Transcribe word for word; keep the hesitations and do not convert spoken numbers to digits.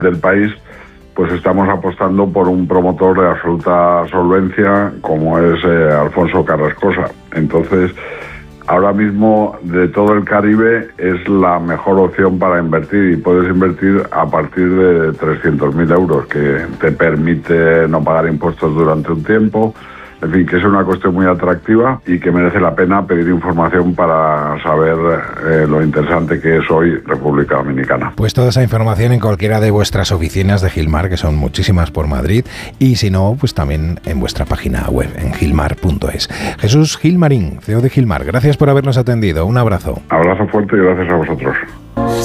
del país, pues estamos apostando por un promotor de absoluta solvencia como es eh, Alfonso Carrascosa. Entonces, ahora mismo de todo el Caribe es la mejor opción para invertir, y puedes invertir a partir de trescientos mil euros, que te permite no pagar impuestos durante un tiempo. En fin, que es una cuestión muy atractiva y que merece la pena pedir información para saber eh, lo interesante que es hoy República Dominicana. Pues toda esa información en cualquiera de vuestras oficinas de Gilmar, que son muchísimas por Madrid, y si no, pues también en vuestra página web, en gilmar punto es. Jesús Gilmarín, C E O de Gilmar, gracias por habernos atendido. Un abrazo. Abrazo fuerte y gracias a vosotros.